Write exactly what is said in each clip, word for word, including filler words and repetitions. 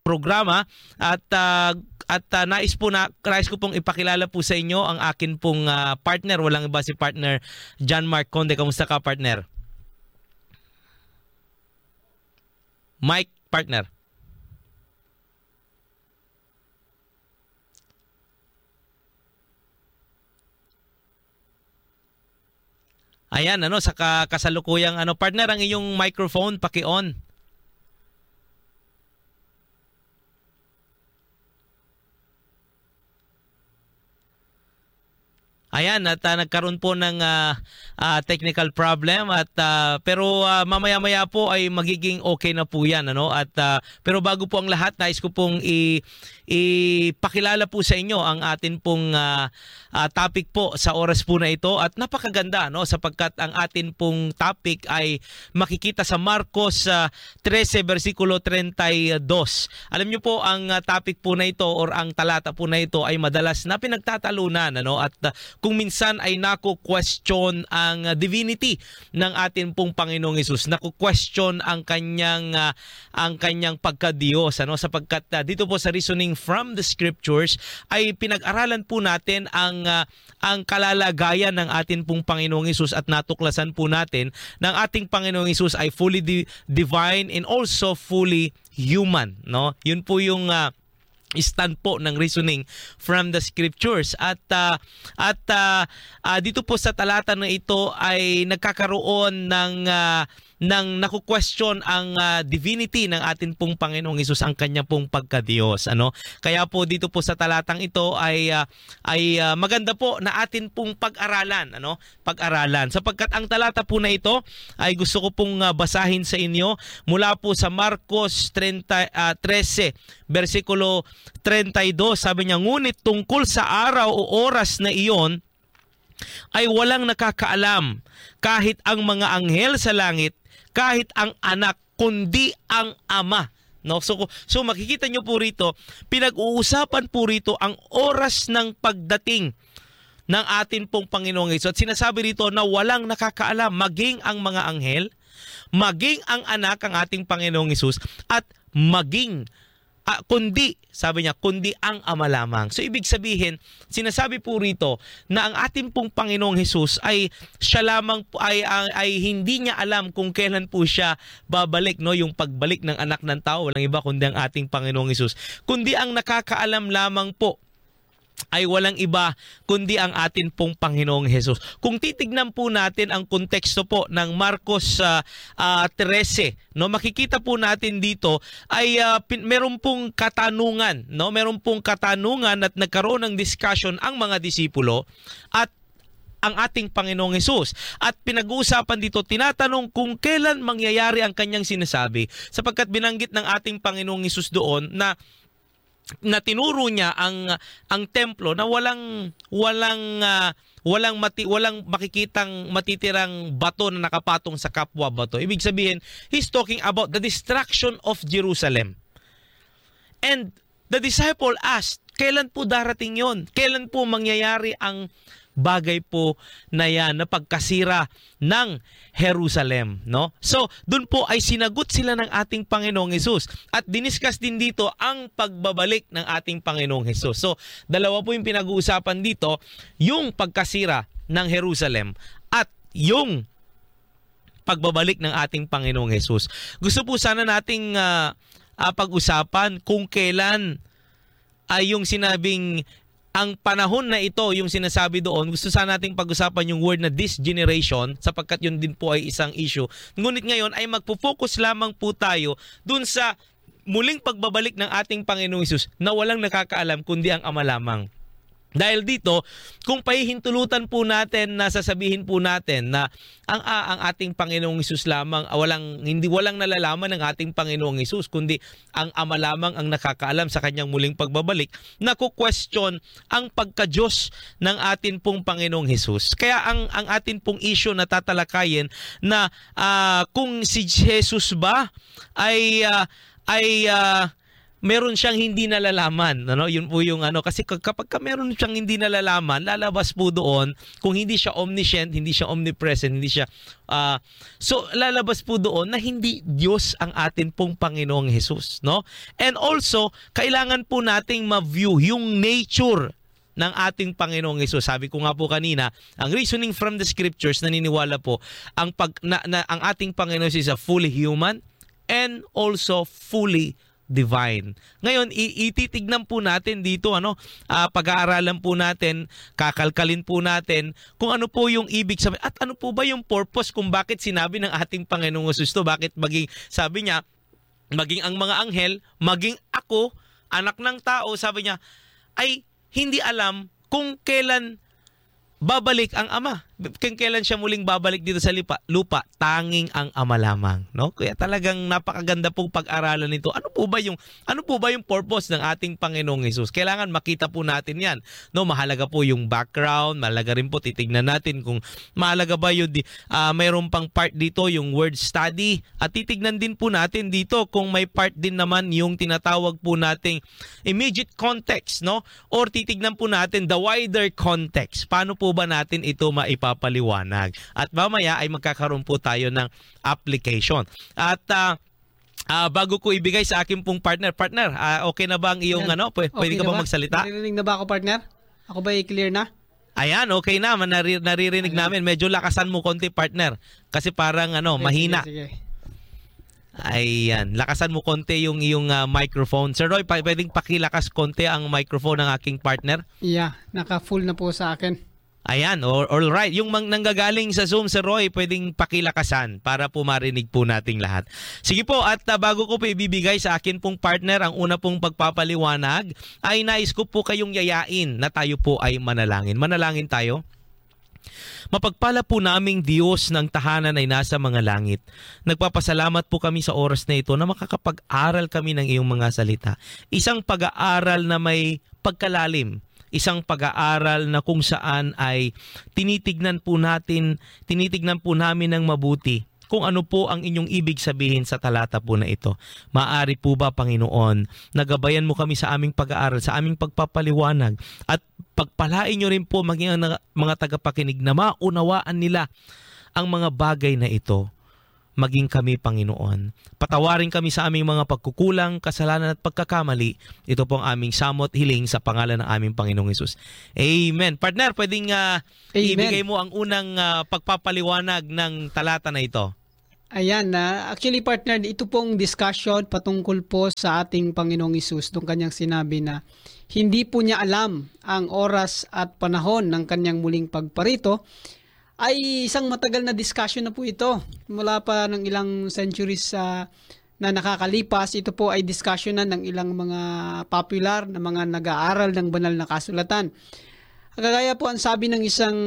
programa at uh, at uh, nais po na nais ko pong ipakilala po sa inyo ang akin pong uh, partner. Walang iba si partner John Mark Conde. Kamusta ka, partner? Mike, partner. Ayan, ano, sa kasalukuyang ano, partner, ang iyong microphone paki-on. Ayan, at uh, nagkaroon po ng uh, uh, technical problem at uh, pero uh, mamaya-maya po ay magiging okay na po 'yan, ano? At uh, pero bago po ang lahat, nais ko pong i ipakilala po sa inyo ang atin pong uh, uh, topic po sa oras po na ito, at napakaganda, no, sapagkat ang atin pong topic ay makikita sa Marcos uh, thirteen versikulo thirty-two. Alam niyo po, ang uh, topic po na ito or ang talata po na ito ay madalas na pinagtatalunan, ano, at uh, kung minsan ay nako-question ang uh, divinity ng atin pong Panginoong Hesus, nako-question ang kanyang uh, ang kanyang pagka-Diyos, ano, sapagkat uh, dito po sa reasoning from the scriptures ay pinag-aralan po natin ang uh, ang kalalagayan ng atin pong Panginoong Hesus, at natuklasan po natin ng ating Panginoong Hesus ay fully di- divine and also fully human, no? Yun po yung uh, stand po ng reasoning from the scriptures, at uh, at uh, uh, dito po sa talata na ito ay nagkakaroon ng uh, ng naku-question ang uh, divinity ng atin pong Panginoong Hesus, ang kanya pong pagka-Diyos, ano. Kaya po dito po sa talatang ito ay uh, ay uh, maganda po na atin pong pag-aralan, ano, pag-aralan, sapagkat ang talata po na ito ay gusto ko pong uh, basahin sa inyo mula po sa Marcos thirteen versikulo thirty-two. Sabi niya, ngunit tungkol sa araw o oras na iyon ay walang nakakaalam, kahit ang mga anghel sa langit, kahit ang anak, kundi ang ama. No? So, so makikita nyo po rito, pinag-uusapan po rito ang oras ng pagdating ng atin pong Panginoong Hesus. At sinasabi rito na walang nakakaalam, maging ang mga anghel, maging ang anak, ang ating Panginoong Hesus, at maging Ah, kundi, sabi niya, kundi ang ama lamang. So ibig sabihin, sinasabi po rito na ang ating pong Panginoong Hesus ay siya lamang po, ay, ay, ay hindi niya alam kung kailan po siya babalik, no? Yung pagbalik ng anak ng tao, walang iba kundi ang ating Panginoong Hesus. Kundi ang nakakaalam lamang po ay walang iba kundi ang atin pong Panginoong Hesus. Kung titignan po natin ang konteksto po ng Marcos uh, uh, thirteen, no, makikita po natin dito ay uh, pin- meron pong katanungan, no, meron pong katanungan at nagkaroon ng discussion ang mga disipulo at ang ating Panginoong Hesus. At pinag-uusapan dito, tinatanong kung kailan mangyayari ang kanyang sinasabi, sapagkat binanggit ng ating Panginoong Hesus doon na na tinuro niya ang ang templo na walang walang uh, walang mati, walang makikitang matitirang bato na nakapatong sa kapwa bato. Ibig sabihin, he's talking about the destruction of Jerusalem. And the disciple asked, kailan po darating yon? Kailan po mangyayari ang bagay po na yan, na pagkasira ng Jerusalem, no? So, dun po ay sinagot sila ng ating Panginoong Hesus, at diniscuss din dito ang pagbabalik ng ating Panginoong Hesus. So, dalawa po yung pinag-uusapan dito, yung pagkasira ng Jerusalem at yung pagbabalik ng ating Panginoong Hesus. Gusto po sana nating uh, uh, pag-usapan kung kailan ay yung sinabing ang panahon na ito, yung sinasabi doon. Gusto sana nating pag-usapan yung word na this generation, sapagkat yun din po ay isang issue. Ngunit ngayon ay magpo-focus lamang po tayo dun sa muling pagbabalik ng ating Panginoong Hesus na walang nakakaalam kundi ang Ama lamang. Dahil dito, kung pahihintulutan po natin na sasabihin po natin na ang ah, ang ating Panginoong Hesus lamang, ah, walang hindi walang nalalaman ng ating Panginoong Hesus kundi ang Ama lamang ang nakakaalam sa kanyang muling pagbabalik, naku-question ang pagka-Diyos ng atin pong Panginoong Hesus. Kaya ang ang atin pong issue na tatalakayin na uh, kung si Jesus ba ay uh, ay uh, meron siyang hindi nalalaman, ano? Yun po yung ano, kasi kapag ka meron siyang hindi nalalaman, lalabas po doon kung hindi siya omniscient, hindi siya omnipresent, hindi siya uh, so lalabas po doon na hindi Diyos ang atin pong Panginoong Hesus, no? And also, kailangan po nating ma-view yung nature ng ating Panginoong Hesus. Sabi ko nga po kanina, ang reasoning from the scriptures, naniniwala po ang pag na, na ang ating Panginoon is a fully human and also fully divine. Ngayon, ititignan po natin dito, ano, uh, pag-aaralan po natin, kakalkalin po natin kung ano po yung ibig sabihin at ano po ba yung purpose kung bakit sinabi ng ating Panginoong Hesus to, bakit maging, sabi niya, maging ang mga anghel, maging ako, anak ng tao, sabi niya, ay hindi alam kung kailan babalik ang Ama. Kung kailan siya muling babalik dito sa lupa, lupa, tanging ang Ama lamang, no? Kaya talagang napakaganda pong pag-aralan nito. Ano po ba yung ano po ba yung purpose ng ating Panginoong Hesus? Kailangan makita po natin 'yan. No, mahalaga po yung background, mahalaga rin po titingnan natin kung mahalaga ba yung uh, mayroon pang part dito yung word study at titingnan din po natin dito kung may part din naman yung tinatawag po nating immediate context, no? Or titingnan po natin the wider context. Paano po ba natin ito maipapaliwanag? At mamaya ay magkakaroon po tayo ng application. At uh, uh, bago ko ibigay sa akin pong partner, partner, uh, okay na ba ang iyong, ano, pwede okay ka ba, ba magsalita? Naririnig na ba ako, partner? Ako ba i-clear na? Ayan, okay na, Narir naririnig Ayan. namin. Medyo lakasan mo konti, partner, kasi parang ano, okay, mahina. Sige, sige. Ayan, lakasan mo konti yung iyong uh, microphone. Sir Roy, pwedeng pakilakas konti ang microphone ng aking partner? Yeah, naka-full na po sa akin. Ayan, all, all right. Yung mang, nanggagaling sa Zoom, Sir Roy, pwedeng pakilakasan para po marinig po nating lahat. Sige po, at uh, bago ko po ibibigay sa akin pong partner ang una pong pagpapaliwanag, ay nais ko po kayong yayain na tayo po ay manalangin. Manalangin tayo. Mapagpala po naming Diyos ng tahanan ay nasa mga langit. Nagpapasalamat po kami sa oras na ito na makakapag-aral kami ng iyong mga salita. Isang pag-aaral na may pagkalalim. Isang pag-aaral na kung saan ay tinitignan po natin, tinitignan po namin ng mabuti kung ano po ang inyong ibig sabihin sa talata po na ito. Maaari po ba, Panginoon, nagabayan mo kami sa aming pag-aaral, sa aming pagpapaliwanag, at pagpalain nyo rin po maging ang mga tagapakinig na maunawaan nila ang mga bagay na ito. Maging kami, Panginoon. Patawarin kami sa aming mga pagkukulang, kasalanan at pagkakamali. Ito po ang aming samot hiling sa pangalan ng aming Panginoong Hesus. Amen. Partner, pwedeng uh, ibigay mo ang unang uh, pagpapaliwanag ng talata na ito. Ayan, uh, actually partner, ito pong discussion patungkol po sa ating Panginoong Hesus, nung kanyang sinabi na hindi po niya alam ang oras at panahon ng kanyang muling pagparito. Ay isang matagal na discussion na po ito. Mula pa ng ilang centuries uh, na nakakalipas, ito po ay discussion na ng ilang mga popular na mga nag-aaral ng banal na kasulatan. Kagaya po ang sabi ng isang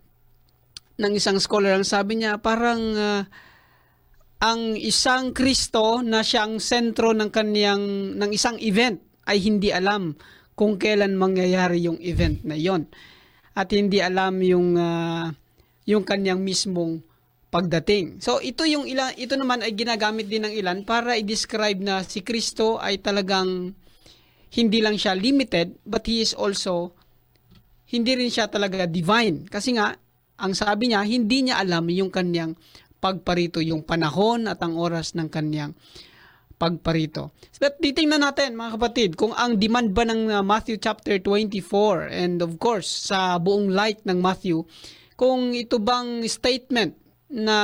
ng isang scholar, ang sabi niya parang uh, ang isang Kristo na siya ang sentro ng kaniyang ng isang event ay hindi alam kung kailan mangyayari yung event na yon. At hindi alam yung uh, yung kanyang mismong pagdating. So ito yung ilan, ito naman ay ginagamit din ng ilan para i-describe na si Kristo ay talagang hindi lang siya limited, but he is also hindi rin siya talaga divine. Kasi nga ang sabi niya, hindi niya alam yung kanyang pagparito, yung panahon at ang oras ng kanyang pagparito. But titingnan natin mga kapatid kung ang demand ba ng Matthew chapter twenty-four and of course sa buong light ng Matthew, kung ito bang statement na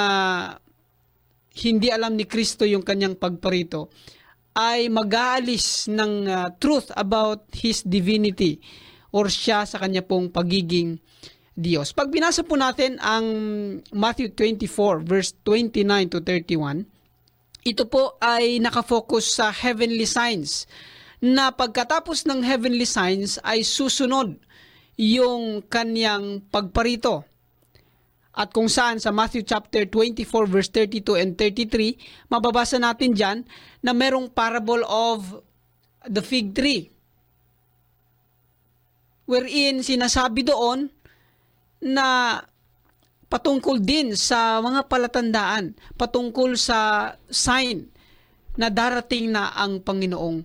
hindi alam ni Kristo yung kanyang pagparito ay mag-aalis ng uh, truth about His divinity or siya sa kanya pong pagiging Diyos. Pag binasa po natin ang Matthew twenty-four verse twenty-nine to thirty-one, ito po ay nakafocus sa heavenly signs na pagkatapos ng heavenly signs ay susunod yung kanyang pagparito. At kung saan sa Matthew chapter twenty-four verse thirty-two and thirty-three, mababasa natin dyan na merong parable of the fig tree. Wherein sinasabi doon na patungkol din sa mga palatandaan, patungkol sa sign na darating na ang Panginoong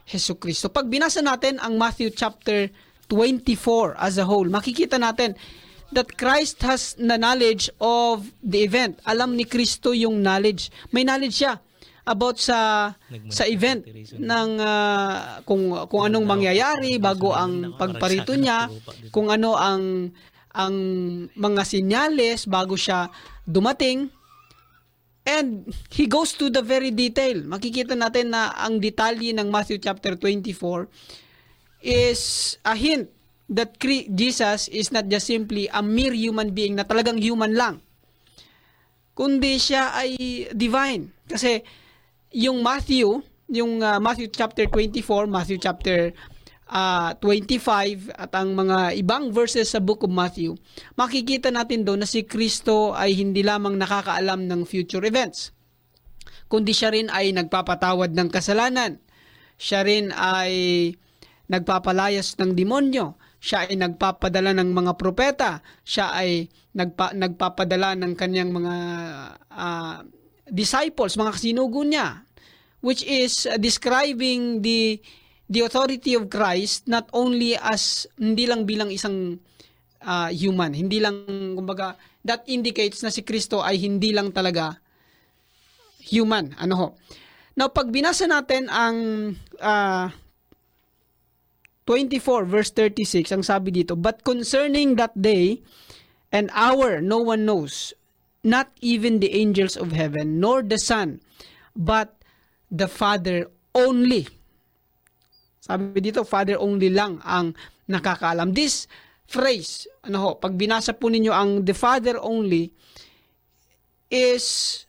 Hesus Kristo. Pag binasa natin ang Matthew chapter twenty-four as a whole, makikita natin that Christ has the knowledge of the event. Alam ni Kristo yung knowledge. May knowledge siya about sa sa event ng uh, kung kung anong mangyayari bago ang pagparito niya, kung ano ang ang mga sinyales bago siya dumating. And he goes to the very detail. Makikita natin na ang detalye ng Matthew chapter twenty-four is a hint that Jesus is not just simply a mere human being na talagang human lang, kundi siya ay divine. Kasi yung Matthew, yung uh, Matthew chapter twenty-four, Matthew chapter uh, twenty-five, at ang mga ibang verses sa book of Matthew, makikita natin doon na si Kristo ay hindi lamang nakakaalam ng future events, kundi siya rin ay nagpapatawad ng kasalanan. Siya rin ay nagpapalayas ng demonyo. Siya ay nagpapadala ng mga propeta. Siya ay nagpa, nagpapadala ng kanyang mga uh, disciples, mga kasinugo niya, which is uh, describing the the authority of Christ not only as hindi lang bilang isang uh, human, hindi lang, kumbaga, that indicates na si Kristo ay hindi lang talaga human. Ano ho? Now, pag binasa natin ang uh, twenty-four verse thirty-six, ang sabi dito, "But concerning that day and hour no one knows, not even the angels of heaven, nor the Son, but the Father only." Sabi dito, Father only lang ang nakakaalam. This phrase, ano ho, pag binasa po ninyo ang the Father only, is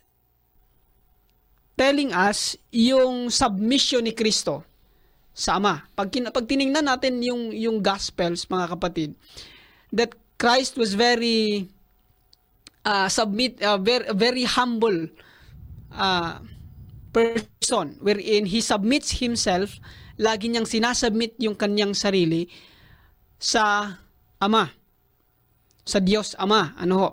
telling us yung submission ni Kristo sa Ama. Pag, pag tinignan natin yung, yung Gospels, mga kapatid, that Christ was very uh, submit, uh, very, very humble uh, person, wherein he submits himself. Lagi niyang sinasubmit yung kanyang sarili sa Ama, sa Diyos Ama. Ano ho?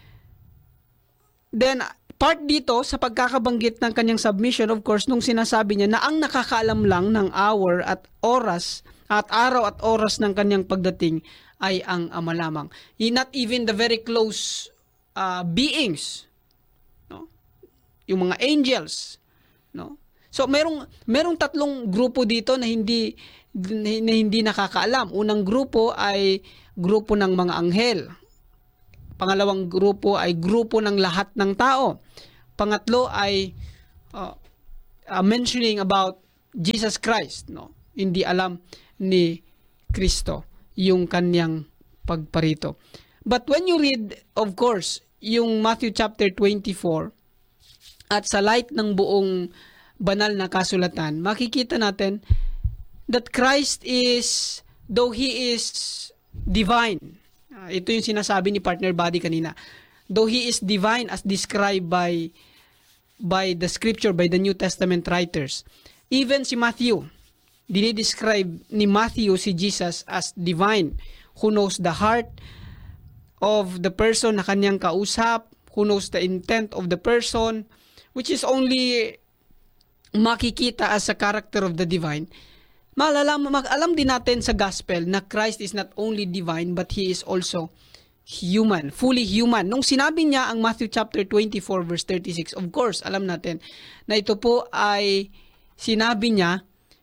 Then, part dito sa pagkakabanggit ng kanyang submission, of course, nung sinasabi niya na ang nakakaalam lang ng hour at oras, at araw at oras ng kanyang pagdating ay ang Ama lamang. Not even the very close uh, beings, no? Yung mga angels, no? So merong merong tatlong grupo dito na hindi na hindi nakakaalam. Unang grupo ay grupo ng mga anghel. Pangalawang grupo ay grupo ng lahat ng tao. Pangatlo ay uh, uh, mentioning about Jesus Christ, no? Hindi alam ni Kristo yung kanyang pagparito. But when you read, of course, yung Matthew chapter twenty-four, at sa light ng buong banal na kasulatan, makikita natin that Christ is, though He is divine, uh, ito yung sinasabi ni partner Buddy kanina, though He is divine as described by by the scripture, by the New Testament writers, even si Matthew, dinidescribe ni Matthew si Jesus as divine, who knows the heart of the person na kanyang kausap, who knows the intent of the person, which is only makikita as a character of the divine. Malalam, mag-alam din natin sa gospel na Christ is not only divine but He is also human, fully human. Nung sinabi niya ang Matthew chapter twenty-four verse thirty-six, of course, alam natin na ito po ay sinabi niya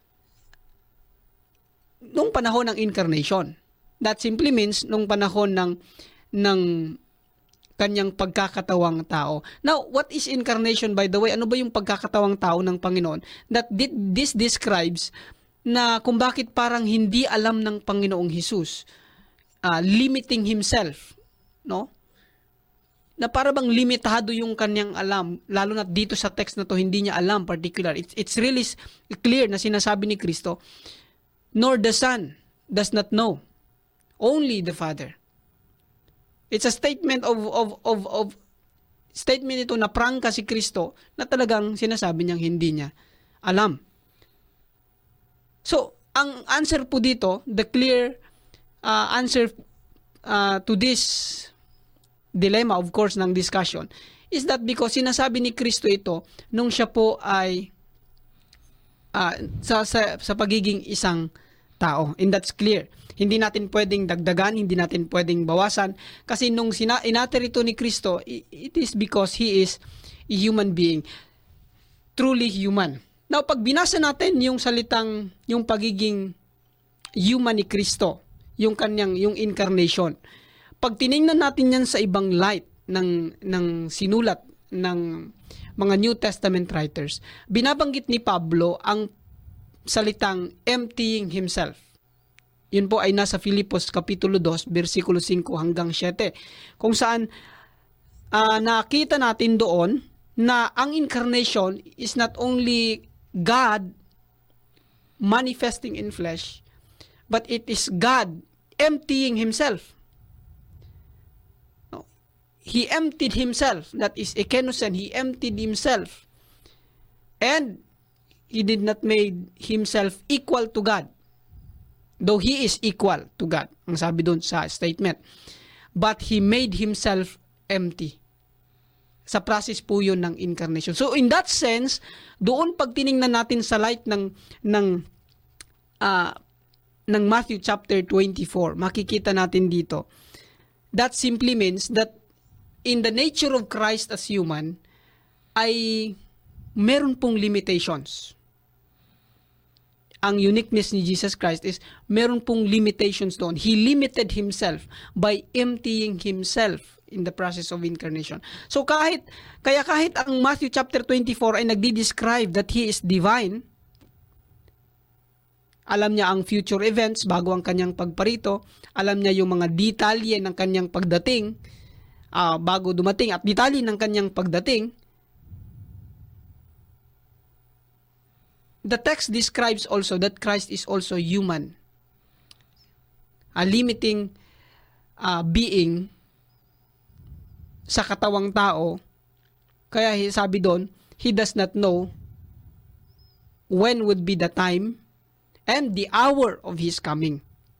nung panahon ng incarnation. That simply means nung panahon ng ng kanyang pagkakatawang tao. Now, what is incarnation, by the way? Ano ba yung pagkakatawang tao ng Panginoon? That this describes na kung bakit parang hindi alam ng Panginoong Hesus, uh, limiting Himself, no? Na para bang limitado yung kanyang alam, lalo na dito sa text na to, hindi niya alam particular. It's, it's really clear na sinasabi ni Kristo, nor the Son does not know, only the Father. It's a statement of of of of statement ito na prangka si Kristo na talagang sinasabi niyang hindi niya alam. So, ang answer po dito, the clear uh, answer uh, to this dilemma, of course, ng discussion, is that because sinasabi ni Kristo ito nung siya po ay uh, sa, sa sa pagiging isang tao. And that's clear. Hindi natin pwedeng dagdagan, hindi natin pwedeng bawasan kasi nung sina inater ito ni Kristo, it is because he is a human being, truly human. Now, pag binasa natin yung salitang yung pagiging human ni Kristo, yung kanyang yung incarnation. Pag tiningnan natin yan sa ibang light ng ng sinulat ng mga New Testament writers, binabanggit ni Pablo ang salitang emptying himself. Yun po ay nasa Filipos Kapitulo two, versikulo five hanggang seven, kung saan uh, nakita natin doon na ang incarnation is not only God manifesting in flesh, but it is God emptying himself. He emptied himself. That is ekenosen. He emptied himself. And he did not make himself equal to God. Though he is equal to God. Ang sabi doon sa statement. But he made himself empty. Sa process po yun ng incarnation. So in that sense, doon pag tiningnan natin sa light ng ng uh, ng Matthew chapter twenty-four, makikita natin dito. That simply means that in the nature of Christ as human, ay meron pong limitations. Ang uniqueness ni Jesus Christ is meron pong limitations doon. He limited himself by emptying himself in the process of incarnation. So kahit, kaya kahit ang Matthew chapter twenty-four ay nagdi-describe that he is divine, alam niya ang future events bago ang kanyang pagparito, alam niya yung mga detalye ng kanyang pagdating, uh, bago dumating, at detalye ng kanyang pagdating. The text describes also that Christ is also human. A limiting uh, being sa katawang tao. Kaya sabi doon, he does not know when would be the time and the hour of his coming.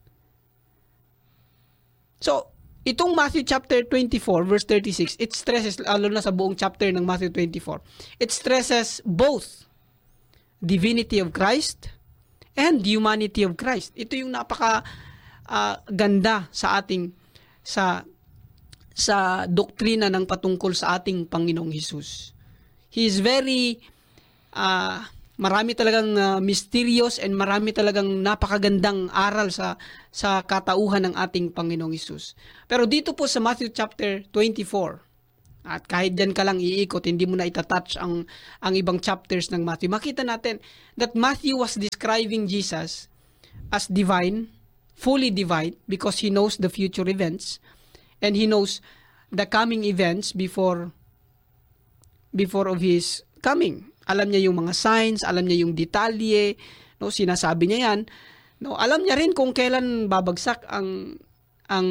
So, itong Matthew chapter twenty-four, verse thirty-six, it stresses, lalo na sa buong chapter ng Matthew twenty-four, it stresses both divinity of Christ and humanity of Christ. Ito yung napaka uh, ganda sa ating sa sa doktrina ng patungkol sa ating Panginoong Hesus. He is very uh, marami talagang uh, mysterious and marami talagang napakagandang aral sa sa katauhan ng ating Panginoong Hesus. Pero dito po sa Matthew chapter twenty-four, at kahit dyan ka lang iikot, hindi mo na itatouch ang, ang ibang chapters ng Matthew, makita natin that Matthew was describing Jesus as divine, fully divine, because he knows the future events, and he knows the coming events before, before of his coming. Alam niya yung mga signs, alam niya yung detalye, no, sinasabi niya yan. No, alam niya rin kung kailan babagsak ang, ang,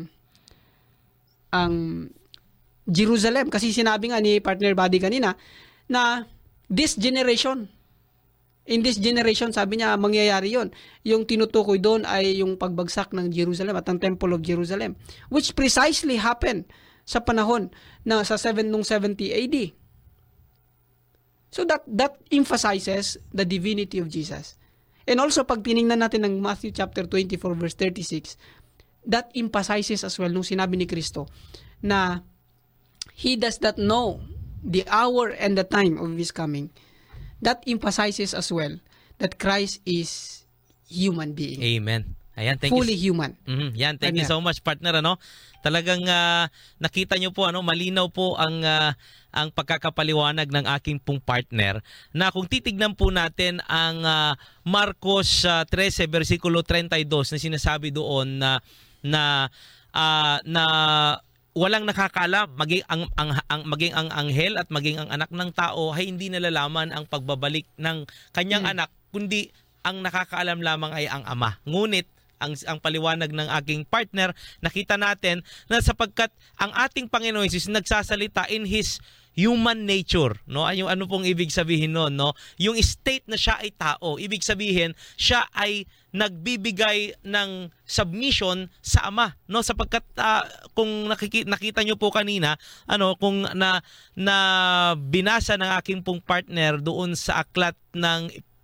ang, Jerusalem. Kasi sinabi nga ni partner Buddy kanina na this generation, in this generation, sabi niya, mangyayari yon. Yung tinutukoy doon ay yung pagbagsak ng Jerusalem at ang Temple of Jerusalem, which precisely happened sa panahon na sa seven nung seventy A D. So that that emphasizes the divinity of Jesus. And also, pag tiningnan natin ng Matthew chapter twenty-four, verse thirty-six, that emphasizes as well nung sinabi ni Kristo na he does not know the hour and the time of his coming. That emphasizes as well that Christ is human being. Amen. Ayan, thank Fully you. human. Mm-hmm. Yan, thank Ayan. you so much, partner. Ano? Talagang uh, nakita nyo po, ano, malinaw po ang uh, ang pagkakapaliwanag ng aking pong partner na kung titignan po natin ang uh, Marcos uh, thirteen versikulo thirty-two na sinasabi doon na na uh, na walang nakakaalam, maging ang, ang, ang maging ang anghel at maging ang anak ng tao ay hindi nalalaman ang pagbabalik ng kanyang hmm. anak, kundi ang nakakaalam lamang ay ang ama. Ngunit ang ang paliwanag ng aking partner, nakita natin na sapagkat ang ating Panginoon Jesus nagsasalita in his human nature, no? Yung ano pong ibig sabihin noon, no? Yung state na siya ay tao, ibig sabihin siya ay nagbibigay ng submission sa Ama, no? Sapagkat uh, kung nakikita, nakita niyo po kanina, ano, kung na na binasa ng aking pong partner doon sa aklat ng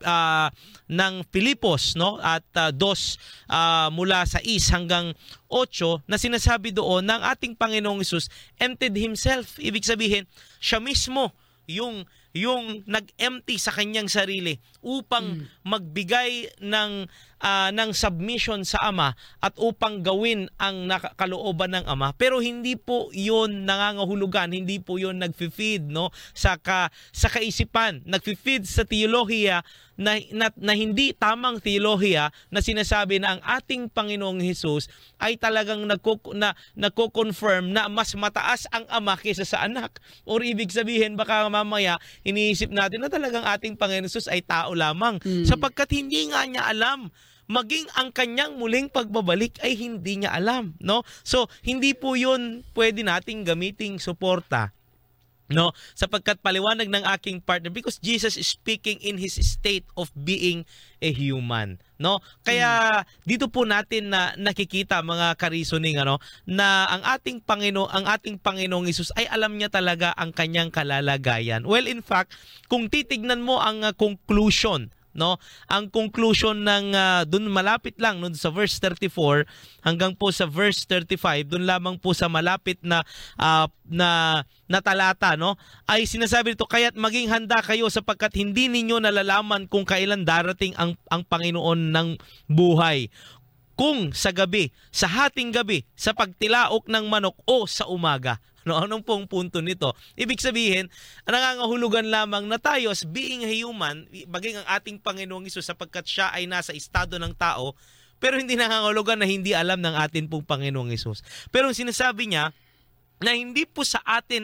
uh, ng Filipos, no, at uh, dos uh, mula sa is hanggang otso, na sinasabi doon ng ating Panginoong Hesus emptied himself. Ibig sabihin, siya mismo yung yung nag-empty sa kanyang sarili upang mm. magbigay ng uh, ng submission sa Ama at upang gawin ang nakalooban ng Ama. Pero hindi po 'yon nangangahulugan, hindi po 'yon nagfi-feed, no, sa ka, sa kaisipan, nagfi-feed sa teolohiya na, na, na hindi tamang teolohiya na sinasabi na ang ating Panginoong Hesus ay talagang nagko, na nagko-confirm na mas mataas ang Ama kaysa sa Anak. Or ibig sabihin, baka mamaya iniisip natin na talagang ating Panginoong Hesus ay tao lamang, hmm. sapagkat hindi nga niya alam, maging ang kanyang muling pagbabalik ay hindi niya alam, no? So hindi po 'yun pwede nating gamiting suporta, no, sapagkat paliwanag ng aking partner, because Jesus is speaking in his state of being a human, no? Kaya dito po natin na nakikita, mga ka-reasoning, ano, na ang ating Panginoon, ang ating Panginoong Hesus ay alam niya talaga ang kanyang kalalagayan. Well, in fact, kung titignan mo ang uh, conclusion, no, ang conclusion ng uh, dun malapit lang no, sa verse thirty-four hanggang po sa verse thirty-five, dun lamang po sa malapit na uh, na na talata, no, ay sinasabi nito, kaya't maging handa kayo sapagkat hindi ninyo nalalaman kung kailan darating ang ang Panginoon ng buhay, kung sa gabi, sa hating gabi, sa pagtilaok ng manok o sa umaga. No, anong pong punto nito? Ibig sabihin, nangangahulugan lamang na tayo as being a human, baging ang ating Panginoong Hesus, sapagkat siya ay nasa estado ng tao, pero hindi nangangahulugan na hindi alam ng atin pong Panginoong Hesus. Pero ang sinasabi niya, na hindi po sa atin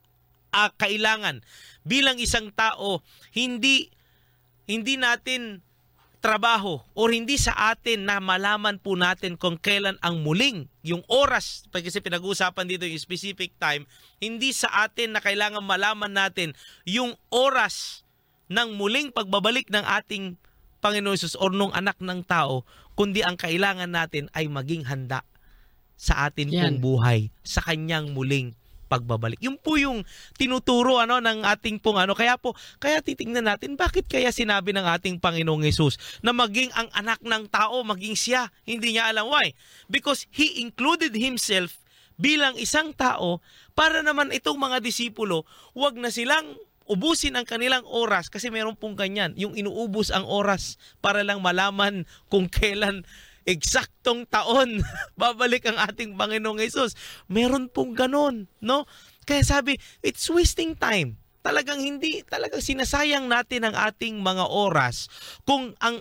uh, kailangan bilang isang tao, hindi hindi natin trabaho o hindi sa atin na malaman po natin kung kailan ang muling, yung oras, kasi pinag-uusapan dito yung specific time, hindi sa atin na kailangan malaman natin yung oras ng muling pagbabalik ng ating Panginoon Hesus o nung anak ng tao, kundi ang kailangan natin ay maging handa sa atin Yan. pong buhay, sa kanyang muling pagbabalik. Yung po yung tinuturo, ano, ng ating pong ano. Kaya po, kaya titingnan natin, bakit kaya sinabi ng ating Panginoong Hesus na maging ang anak ng tao, maging siya? Hindi niya alam. Why? Because He included Himself bilang isang tao para naman itong mga disipulo, wag na silang ubusin ang kanilang oras, kasi meron pong ganyan, yung inuubos ang oras para lang malaman kung kailan eksaktong taon babalik ang ating Panginoong Hesus. Meron pong ganon, no? Kaya sabi, it's wasting time. Talagang hindi, talagang sinasayang natin ang ating mga oras kung ang